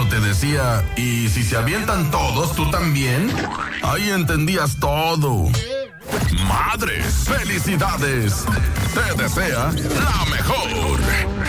cuando te decía, ¿y si se avientan todos, tú también? Ahí entendías todo. Madres, felicidades. Te desea la mejor.